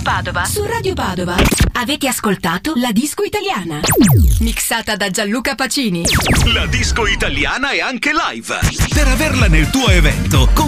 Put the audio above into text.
Padova. Su Radio Padova. Avete ascoltato La Disco Italiana, mixata da Gianluca Pacini. La disco italiana è anche live. Per averla nel tuo evento